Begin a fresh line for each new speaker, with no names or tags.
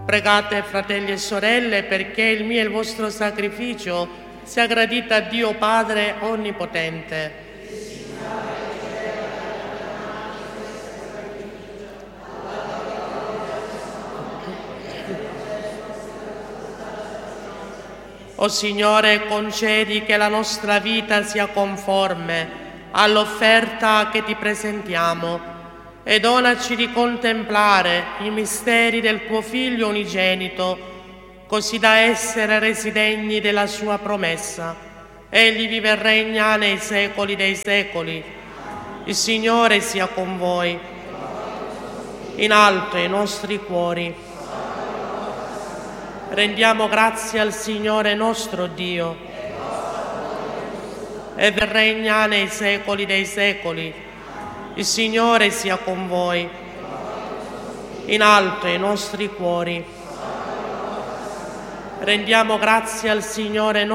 Pregate, fratelli e sorelle, perché il mio e il vostro sacrificio sia gradito a Dio Padre Onnipotente. O Signore, concedi che la nostra vita sia conforme all'offerta che ti presentiamo e donaci di contemplare i misteri del tuo Figlio unigenito, così da essere resi degni della sua promessa. Egli vive e regna nei secoli dei secoli. Il Signore sia con voi. In alto i nostri cuori. Rendiamo grazie al Signore nostro Dio, e regna nei secoli dei secoli. Il Signore sia con voi. In alto i nostri cuori. Rendiamo grazie al Signore nostro